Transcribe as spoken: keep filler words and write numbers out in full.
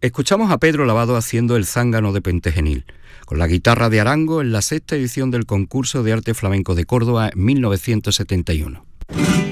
Escuchamos a Pedro Lavado haciendo el zángano de Pentegenil, con la guitarra de Arango en la sexta edición del concurso de arte flamenco de Córdoba en mil novecientos setenta y uno.